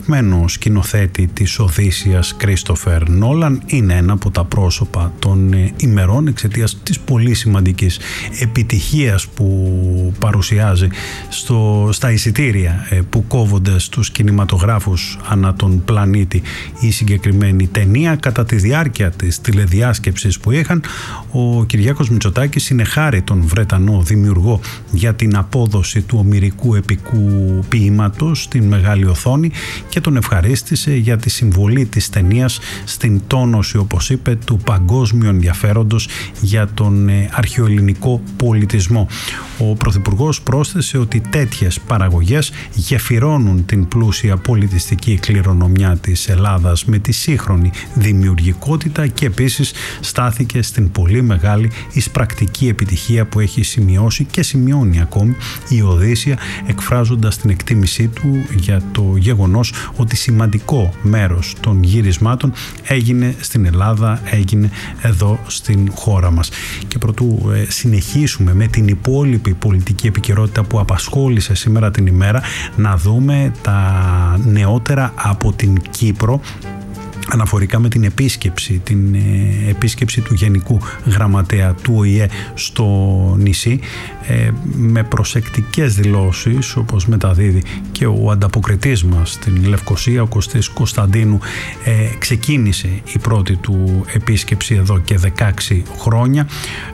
σκηνοθέτη της Οδύσσιας Κρίστοφερ Νόλαν είναι ένα από τα πρόσωπα των ημερών εξαιτίας της πολύ σημαντικής επιτυχίας που παρουσιάζει στα εισιτήρια που κόβονται στους κινηματογράφους ανά τον πλανήτη η συγκεκριμένη ταινία. Κατά τη διάρκεια της τηλεδιάσκεψης που είχαν, ο Κυριάκος Μητσοτάκης συνεχάρει τον Βρετανό δημιουργό για την απόδοση του ομηρικού επικού ποίηματος στην μεγάλη οθόνη και τον ευχαρίστησε για τη συμβολή της ταινίας στην τόνωση, όπως είπε, του παγκόσμιου ενδιαφέροντος για τον αρχαιοελληνικό πολιτισμό. Ο Πρωθυπουργός πρόσθεσε ότι τέτοιες παραγωγές γεφυρώνουν την πλούσια πολιτιστική κληρονομιά της Ελλάδας με τη σύγχρονη δημιουργικότητα και επίσης στάθηκε στην πολύ μεγάλη εισπρακτική επιτυχία που έχει σημειώσει και σημειώνει ακόμη η Οδύσσια, εκφράζοντας την εκτίμησή του για το γεγονός ότι σημαντικό μέρος των γυρισμάτων έγινε στην Ελλάδα, έγινε εδώ στην χώρα μας. Και προτού συνεχίσουμε με την υπόλοιπη πολιτική επικαιρότητα που απασχόλησε σήμερα την ημέρα, να δούμε τα νεότερα από την Κύπρο αναφορικά με την επίσκεψη του Γενικού Γραμματέα του ΟΗΕ στο νησί, με προσεκτικές δηλώσεις, όπως μεταδίδει και ο ανταποκριτής μας στην Λευκοσία, ο Κωστής Κωνσταντίνου. Ξεκίνησε η πρώτη του επίσκεψη εδώ και 16 χρόνια.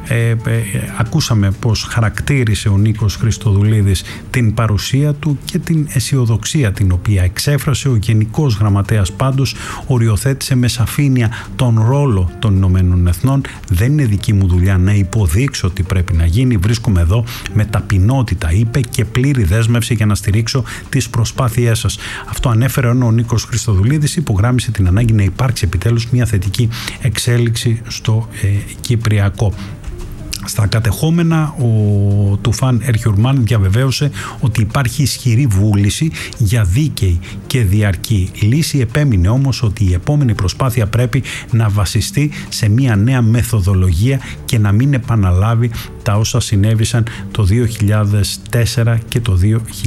Ακούσαμε πως χαρακτήρισε ο Νίκος Χριστοδουλίδης την παρουσία του και την αισιοδοξία την οποία εξέφρασε. Ο Γενικός Γραμματέας πάντως οριοθέτησε με σαφήνεια τον ρόλο των Ηνωμένων Εθνών. Δεν είναι δική μου δουλειά να υποδείξω τι πρέπει να γίνει. Βρίσκομαι εδώ με ταπεινότητα, είπε, και πλήρη δέσμευση για να στηρίξω τις προσπάθειές σας. Αυτό ανέφερε ο Νίκος Χριστοδουλίδης, υπογράμμισε την ανάγκη να υπάρξει επιτέλους μια θετική εξέλιξη στο Κυπριακό. Στα κατεχόμενα, ο Τουφάν Ερχιουρμάν διαβεβαίωσε ότι υπάρχει ισχυρή βούληση για δίκαιη και διαρκή λύση. Επέμεινε όμως ότι η επόμενη προσπάθεια πρέπει να βασιστεί σε μια νέα μεθοδολογία και να μην επαναλάβει τα όσα συνέβησαν το 2004 και το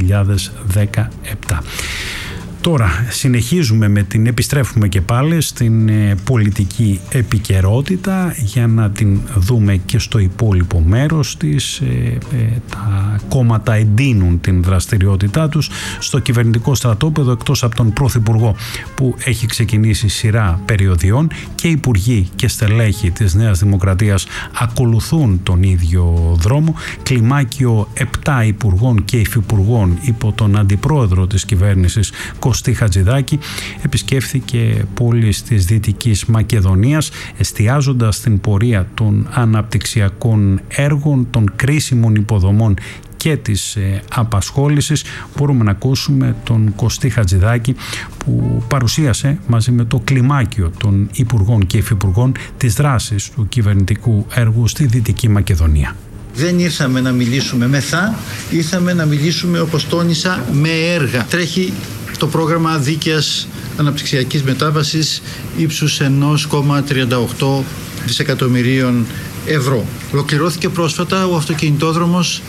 2017. Τώρα επιστρέφουμε και πάλι στην πολιτική επικαιρότητα για να την δούμε και στο υπόλοιπο μέρος της. Τα κόμματα εντείνουν την δραστηριότητά τους στο κυβερνητικό στρατόπεδο, εκτός από τον Πρωθυπουργό που έχει ξεκινήσει σειρά περιοδιών, και υπουργοί και στελέχη της Νέας Δημοκρατίας ακολουθούν τον ίδιο δρόμο. Κλιμάκιο 7 υπουργών και υφυπουργών υπό τον αντιπρόεδρο της κυβέρνησης Κωστή Χατζηδάκη επισκέφθηκε πόλεις της Δυτικής Μακεδονίας, εστιάζοντας στην πορεία των αναπτυξιακών έργων, των κρίσιμων υποδομών και της απασχόλησης. Μπορούμε να ακούσουμε τον Κωστή Χατζηδάκη που παρουσίασε μαζί με το κλιμάκιο των υπουργών και υφυπουργών τις δράσεις του κυβερνητικού έργου στη Δυτική Μακεδονία. Δεν ήρθαμε να μιλήσουμε μεθά, ήρθαμε να μιλήσουμε, όπως τόνισα, με έργα. Τρέχει το πρόγραμμα δίκαιας αναπτυξιακής μετάβασης ύψους 1,38 δισεκατομμυρίων ευρώ. Ολοκληρώθηκε πρόσφατα ο αυτοκινητόδρομος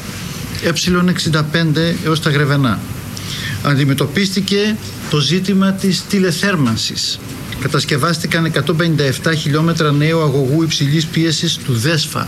Ε65 έως τα Γρεβενά. Αντιμετωπίστηκε το ζήτημα της τηλεθέρμανσης. Κατασκευάστηκαν 157 χιλιόμετρα νέου αγωγού υψηλής πίεσης του ΔΕΣΦΑ.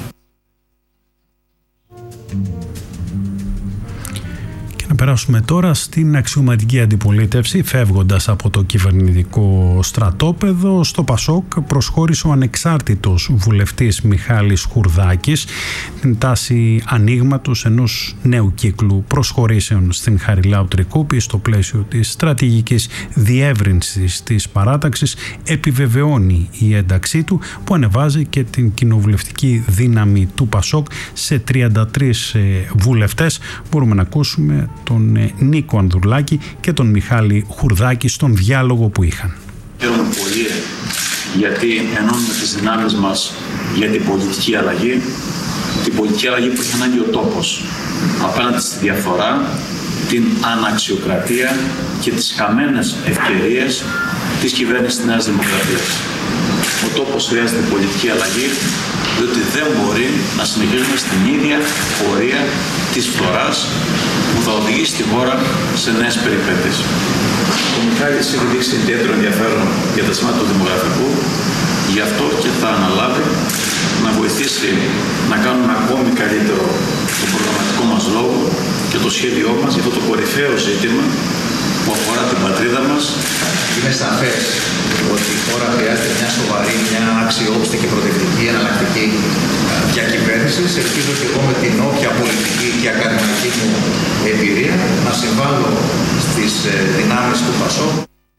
Περάσουμε τώρα στην αξιωματική αντιπολίτευση. Φεύγοντας από το κυβερνητικό στρατόπεδο, στο ΠΑΣΟΚ προσχώρησε ο ανεξάρτητος βουλευτής Μιχάλης Χουρδάκης την τάση ανοίγματος ενός νέου κύκλου προσχωρήσεων στην Χαριλάου Τρικούπη στο πλαίσιο της στρατηγικής διεύρυνσης της παράταξης. Επιβεβαιώνει η ένταξή του που ανεβάζει και την κοινοβουλευτική δύναμη του ΠΑΣΟΚ σε 33 βουλευτές. Μπορούμε να ακούσουμε τον Νίκο Ανδρουλάκη και τον Μιχάλη Χουρδάκη στον διάλογο που είχαν. Χαίρομαι πολύ γιατί ενώνουμε τις δυνάμεις μας για την πολιτική αλλαγή που έχει ανάγκη ο τόπος απέναντι στη διαφορά, την αναξιοκρατία και τις χαμένες ευκαιρίες της κυβέρνησης της Νέας Δημοκρατίας. Ο τόπος χρειάζεται πολιτική αλλαγή, διότι δεν μπορεί να συνεχίσουμε στην ίδια πορεία της φθοράς που θα οδηγήσει τη χώρα σε νέες περιπέτειες. ο Μιχάλης έχει δείξει ιδιαίτερο ενδιαφέρον για τα σημεία του δημογραφικού, γι' αυτό και θα αναλάβει να βοηθήσει να κάνουμε ακόμη καλύτερο το προγραμματικό μας λόγο και το σχέδιό μας για αυτό το κορυφαίο ζήτημα που αφορά την πατρίδα μας. Είναι σαφές ότι η χώρα χρειάζεται μια σοβαρή, μια αξιόπιστη και προοδευτική εναλλακτική διακυβέρνηση. Ελπίζω και εγώ με την όποια πολιτική και ακαδημαϊκή μου εμπειρία να συμβάλλω στις δυνάμεις του ΠΑΣΟΚ.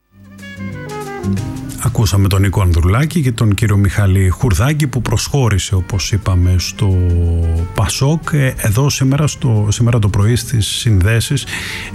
Ακούσαμε τον Νίκο Ανδρουλάκη και τον κύριο Μιχάλη Χουρδάκη που προσχώρησε, όπως είπαμε, στο ΠΑΣΟΚ. Εδώ σήμερα το πρωί στις συνδέσεις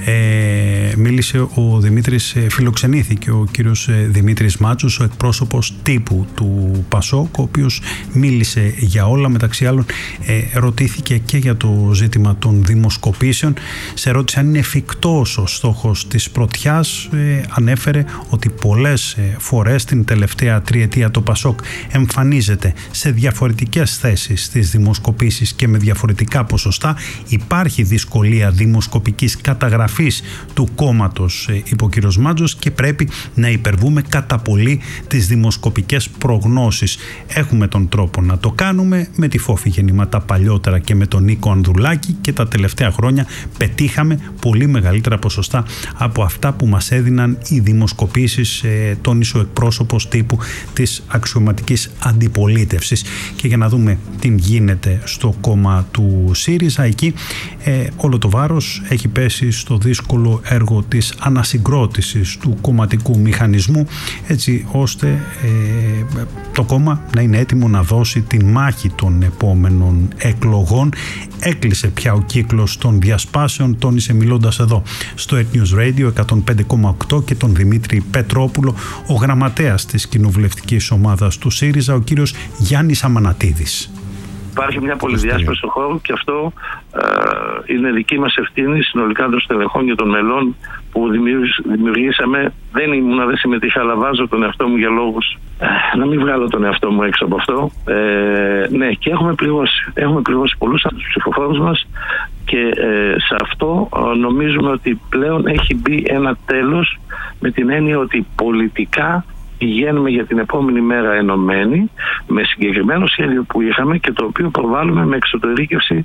μίλησε ο Δημήτρης, φιλοξενήθηκε ο κύριος Δημήτρης Μάτσος, ο εκπρόσωπος τύπου του ΠΑΣΟΚ, ο οποίος μίλησε για όλα, μεταξύ άλλων ρωτήθηκε και για το ζήτημα των δημοσκοπήσεων. Σε ρώτησε αν είναι εφικτός ο στόχος της πρωτιάς. Ανέφερε ότι πολλές φορές την τελευταία τριετία το ΠΑΣΟΚ εμφανίζεται σε διαφορετικές θέσεις στις δημοσκοπήσεις και με διαφορετικά ποσοστά. Υπάρχει δυσκολία δημοσκοπικής καταγραφής του κόμματος, είπε ο κ. Μάτζος, και πρέπει να υπερβούμε κατά πολύ τις δημοσκοπικές προγνώσεις. Έχουμε τον τρόπο να το κάνουμε με τη Φόφη Γεννηματά παλιότερα και με τον Νίκο Ανδρουλάκη, και τα τελευταία χρόνια πετύχαμε πολύ μεγαλύτερα ποσοστά από αυτά που μας έδιναν οι δημοσκοπήσεις, τόνισε ο εκπρόσωπος τύπου της αξιωματικής αντιπολίτευσης. Και για να δούμε τι γίνεται στο κόμμα του ΣΥΡΙΖΑ, εκεί όλο το βάρος έχει πέσει στο δύσκολο έργο της ανασυγκρότησης του κομματικού μηχανισμού, έτσι ώστε το κόμμα να είναι έτοιμο να δώσει τη μάχη των επόμενων εκλογών. Έκλεισε πια ο κύκλος των διασπάσεων, τόνισε μιλώντας εδώ στο News Radio 105,8 και τον Δημήτρη Πετρόπουλο, ο γραμματέας της κοινοβουλευτικής ομάδας του ΣΥΡΙΖΑ, ο κύριος Γιάννης Αμανατίδης. Υπάρχει μια πολυδιάσπαση στον χώρο και αυτό είναι δική μας ευθύνη συνολικά των στελεχών και των μελών που δημιουργήσαμε. Δεν συμμετείχα, αλλά βάζω τον εαυτό μου για λόγους να μην βγάλω τον εαυτό μου έξω από αυτό. Ναι, και έχουμε πληγώσει πολλούς από τους ψηφοφόρους μας και σε αυτό νομίζουμε ότι πλέον έχει μπει ένα τέλος, με την έννοια ότι πολιτικά πηγαίνουμε για την επόμενη μέρα ενωμένοι με συγκεκριμένο σχέδιο που είχαμε και το οποίο προβάλλουμε με εξωτερήκευση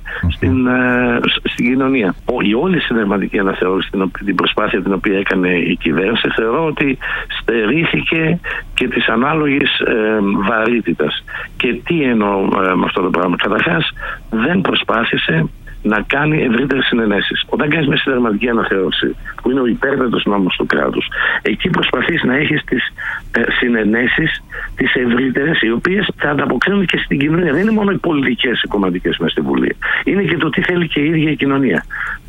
στην κοινωνία. Η όλη συνταγματική αναθεώρηση, την προσπάθεια την οποία έκανε η κυβέρνηση, θεωρώ ότι στερήθηκε και της ανάλογης βαρύτητας. Και τι εννοώ με αυτό το πράγμα? Καταρχάς, δεν προσπάθησε να κάνει ευρύτερες συνενέσεις. Όταν κάνεις μια συνταγματική αναθεώρηση, που είναι ο υπέρτατος νόμος του κράτους, εκεί προσπαθείς να έχεις τις συνενέσεις, τις ευρύτερες, οι οποίες θα ανταποκρίνουν και στην κοινωνία. Δεν είναι μόνο οι πολιτικές, οι κομματικές μες στη Βουλή. Είναι και το τι θέλει και η ίδια η κοινωνία.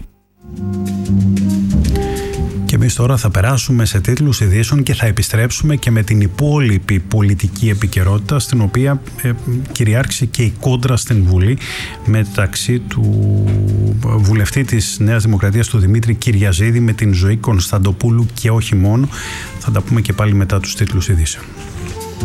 Και εμείς τώρα θα περάσουμε σε τίτλους ειδήσεων και θα επιστρέψουμε και με την υπόλοιπη πολιτική επικαιρότητα, στην οποία κυριάρχησε και η κόντρα στην Βουλή μεταξύ του βουλευτή της Νέας Δημοκρατίας, του Δημήτρη Κυριαζίδη, με την Ζωή Κωνσταντοπούλου και όχι μόνο. Θα τα πούμε και πάλι μετά τους τίτλους ειδήσεων.